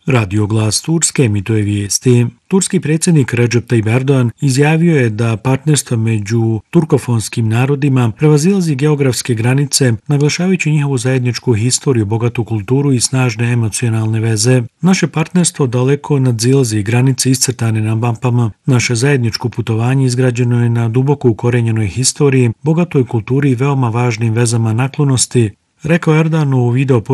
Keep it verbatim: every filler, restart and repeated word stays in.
Radio Glas Turske emituje vijesti. Turski predsjednik Recep Tayyip Erdogan izjavio je da partnerstvo među turkofonskim narodima prevazilazi geografske granice, naglašavajući njihovu zajedničku historiju, bogatu kulturu i snažne emocionalne veze. Naše partnerstvo daleko nadzilazi granice iscrtane na mapama. Naše zajedničko putovanje izgrađeno je na duboko ukorenjenoj historiji, bogatoj kulturi i veoma važnim vezama naklonosti, rekao Erdogan u video